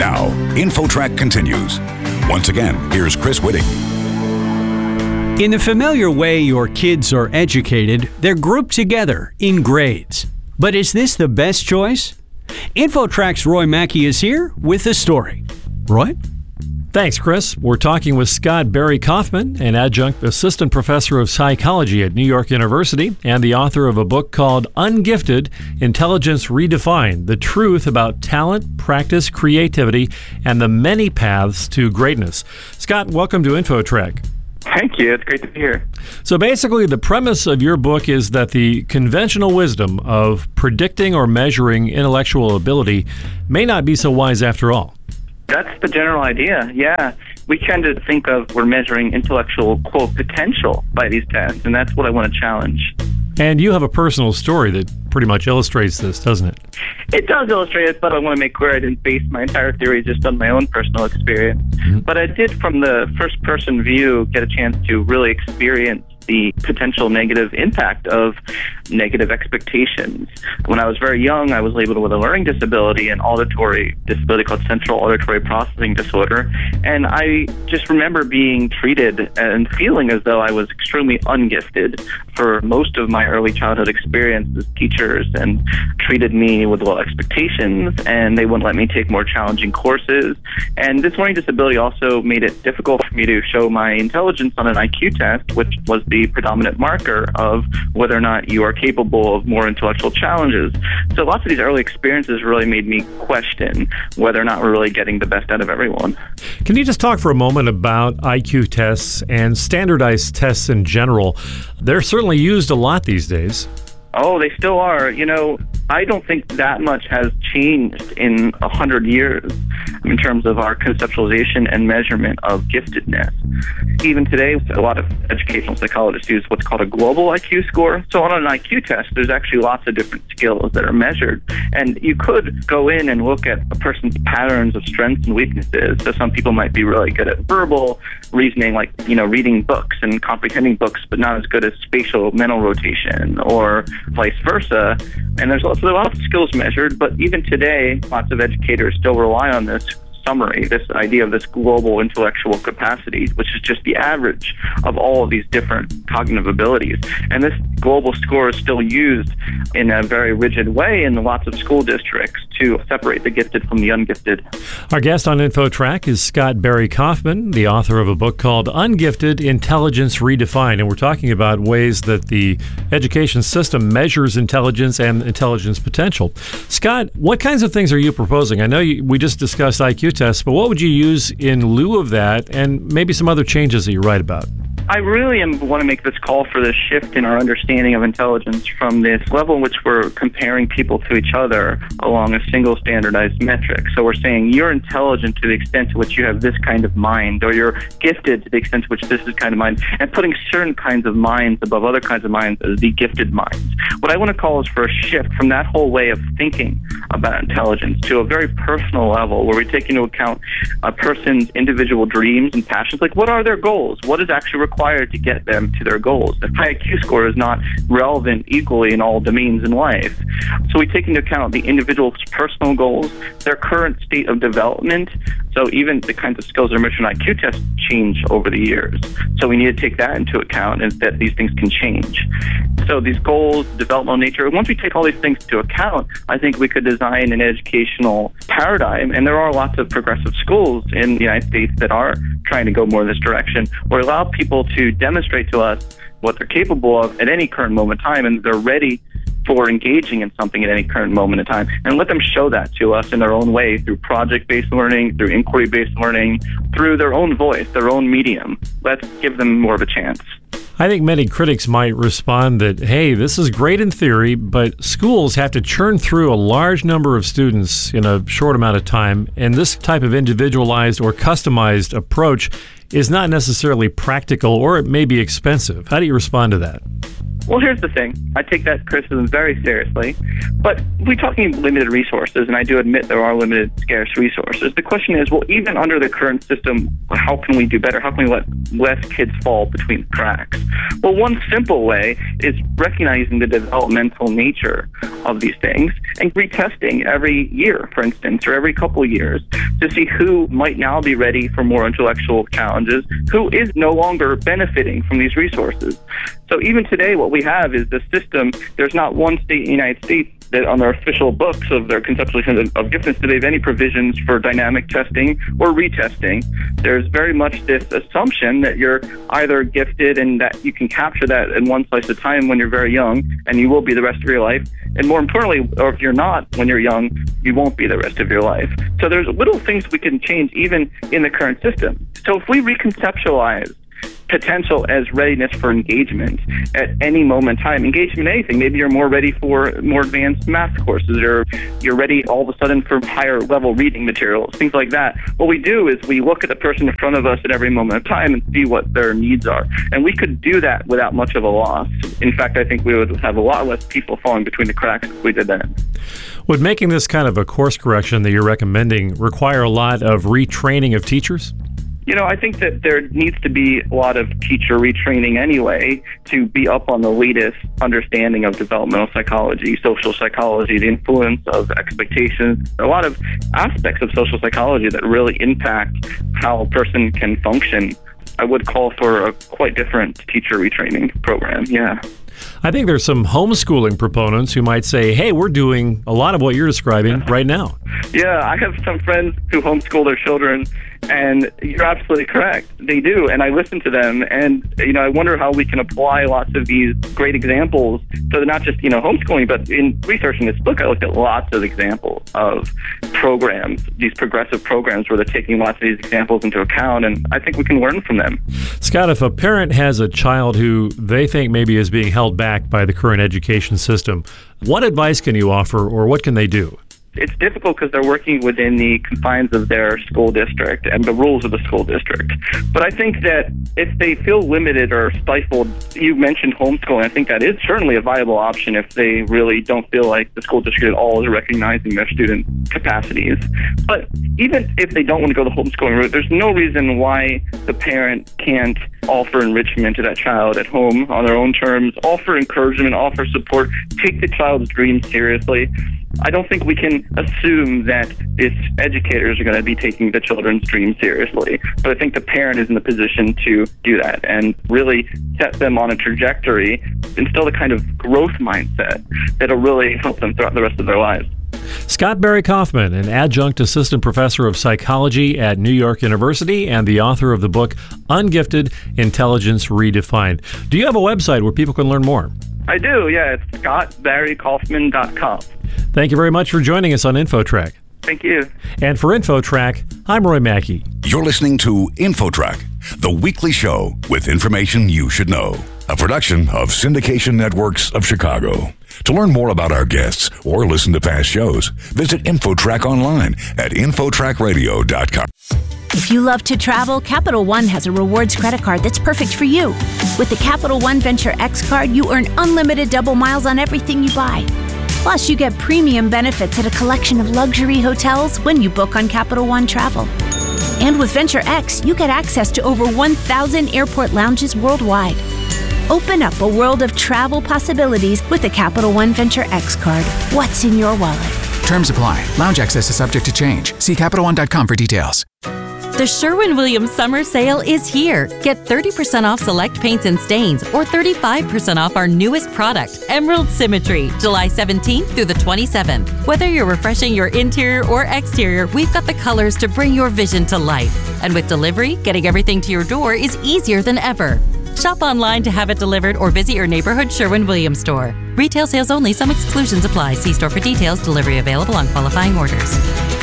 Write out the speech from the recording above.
Now, InfoTrack continues. Once again, here's Chris Whitting. In the familiar way your kids are educated, they're grouped together in grades. But is this the best choice? InfoTrack's Roy Mackey is here with the story. Roy? Thanks, Chris. We're talking with Scott Barry Kaufman, an adjunct assistant professor of psychology at New York University and the author of a book called Ungifted: Intelligence Redefined: The Truth About Talent, Practice, Creativity, and the Many Paths to Greatness. Scott, welcome to InfoTrack. Thank you. It's great to be here. So basically, the premise of your book is that the conventional wisdom of predicting or measuring intellectual ability may not be so wise after all. That's the general idea, yeah. We tend to think of we're measuring intellectual, quote, potential by these tests, and that's what I want to challenge. And you have a personal story that pretty much illustrates this, doesn't it? It does illustrate it, but I want to make clear I didn't base my entire theory just on my own personal experience. Mm-hmm. But I did, from the first-person view, get a chance to really experience the potential negative impact of negative expectations. When I was very young, I was labeled with a learning disability, an auditory disability called central auditory processing disorder. And I just remember being treated and feeling as though I was extremely ungifted for most of my early childhood experience. As teachers and treated me with low expectations, and they wouldn't let me take more challenging courses. And this learning disability also made it difficult for me to show my intelligence on an IQ test, which was the predominant marker of whether or not you are capable of more intellectual challenges. So lots of these early experiences really made me question whether or not we're really getting the best out of everyone. Can you just talk for a moment about IQ tests and standardized tests in general? They're certainly used a lot these days. Oh, they still are. You know, I don't think that much has changed in 100 years in terms of our conceptualization and measurement of giftedness. Even today, a lot of educational psychologists use what's called a global IQ score. So on an IQ test, there's actually lots of different skills that are measured. And you could go in and look at a person's patterns of strengths and weaknesses. So some people might be really good at verbal reasoning, like, reading books and comprehending books, but not as good as spatial mental rotation, or vice versa. And there's also a lot of skills measured, but even today, lots of educators still rely on this summary, this idea of this global intellectual capacity, which is just the average of all of these different cognitive abilities. And this global score is still used in a very rigid way in lots of school districts to separate the gifted from the ungifted. Our guest on InfoTrack is Scott Barry Kaufman, the author of a book called Ungifted: Intelligence Redefined. And we're talking about ways that the education system measures intelligence and intelligence potential. Scott, what kinds of things are you proposing? I know we just discussed IQ tests, but what would you use in lieu of that, and maybe some other changes that you write about? I really want to make this call for this shift in our understanding of intelligence from this level in which we're comparing people to each other along a single standardized metric. So we're saying you're intelligent to the extent to which you have this kind of mind, or you're gifted to the extent to which this is kind of mind, and putting certain kinds of minds above other kinds of minds as the gifted minds. What I want to call is for a shift from that whole way of thinking about intelligence to a very personal level where we take into account a person's individual dreams and passions. Like, what are their goals? What is actually required to get them to their goals? The high IQ score is not relevant equally in all domains in life. So we take into account the individual's personal goals, their current state of development. So even the kinds of skills that are measured in IQ tests change over the years. So we need to take that into account, and that these things can change. So these goals, developmental nature, once we take all these things into account, I think we could design an educational paradigm. And there are lots of progressive schools in the United States that are trying to go more in this direction, where allow people to demonstrate to us what they're capable of at any current moment in time, and they're ready for engaging in something at any current moment in time, and let them show that to us in their own way, through project-based learning, through inquiry-based learning, through their own voice, their own medium. Let's give them more of a chance. I think many critics might respond that, hey, this is great in theory, but schools have to churn through a large number of students in a short amount of time, and this type of individualized or customized approach is not necessarily practical, or it may be expensive. How do you respond to that? Well, here's the thing. I take that criticism very seriously, but we're talking limited resources, and I do admit there are limited, scarce resources. The question is, well, even under the current system, how can we do better? How can we let less kids fall between the cracks? Well, one simple way is recognizing the developmental nature of these things and retesting every year, for instance, or every couple of years to see who might now be ready for more intellectual challenges, who is no longer benefiting from these resources. So even today, what we have is the system. There's not one state in the United States that on their official books of their conceptualization of giftedness do they have any provisions for dynamic testing or retesting. There's very much this assumption that you're either gifted and that you can capture that in one slice of time when you're very young, and you will be the rest of your life. And more importantly, or if you're not when you're young, you won't be the rest of your life. So there's little things we can change even in the current system. So if we reconceptualize potential as readiness for engagement at any moment in time. Engagement in anything. Maybe you're more ready for more advanced math courses, or you're ready all of a sudden for higher level reading materials, things like that. What we do is we look at the person in front of us at every moment of time and see what their needs are. And we could do that without much of a loss. In fact, I think we would have a lot less people falling between the cracks if we did that. Would making this kind of a course correction that you're recommending require a lot of retraining of teachers? You know, I think that there needs to be a lot of teacher retraining anyway to be up on the latest understanding of developmental psychology, social psychology, the influence of expectations, a lot of aspects of social psychology that really impact how a person can function. I would call for a quite different teacher retraining program, yeah. I think there's some homeschooling proponents who might say, hey, we're doing a lot of what you're describing right now. Yeah, I have some friends who homeschool their children, and you're absolutely correct. They do, and I listen to them, and I wonder how we can apply lots of these great examples. So not just homeschooling, but in researching this book, I looked at lots of examples of programs, these progressive programs where they're taking lots of these examples into account, and I think we can learn from them. Scott, if a parent has a child who they think maybe is being held back by the current education system, what advice can you offer, or what can they do? It's difficult because they're working within the confines of their school district and the rules of the school district. But I think that if they feel limited or stifled, you mentioned homeschooling. I think that is certainly a viable option if they really don't feel like the school district at all is recognizing their student capacities. But even if they don't want to go the homeschooling route, there's no reason why the parent can't offer enrichment to that child at home on their own terms, offer encouragement, offer support, take the child's dreams seriously. I don't think we can assume that its educators are going to be taking the children's dreams seriously. But I think the parent is in the position to do that and really set them on a trajectory, instill the kind of growth mindset that'll really help them throughout the rest of their lives. Scott Barry Kaufman, an adjunct assistant professor of psychology at New York University and the author of the book Ungifted: Intelligence Redefined. Do you have a website where people can learn more? I do, yeah. It's scottbarrykaufman.com. Thank you very much for joining us on InfoTrack. Thank you. And for InfoTrack, I'm Roy Mackey. You're listening to InfoTrack, the weekly show with information you should know. A production of Syndication Networks of Chicago. To learn more about our guests or listen to past shows, visit InfoTrack online at infotrackradio.com. If you love to travel, Capital One has a rewards credit card that's perfect for you. With the Capital One Venture X card, you earn unlimited double miles on everything you buy. Plus, you get premium benefits at a collection of luxury hotels when you book on Capital One Travel. And with Venture X, you get access to over 1,000 airport lounges worldwide. Open up a world of travel possibilities with the Capital One Venture X card. What's in your wallet? Terms apply. Lounge access is subject to change. See CapitalOne.com for details. The Sherwin-Williams Summer Sale is here. Get 30% off select paints and stains or 35% off our newest product, Emerald Symmetry, July 17th through the 27th. Whether you're refreshing your interior or exterior, we've got the colors to bring your vision to life. And with delivery, getting everything to your door is easier than ever. Shop online to have it delivered or visit your neighborhood Sherwin-Williams store. Retail sales only. Some exclusions apply. See store for details. Delivery available on qualifying orders.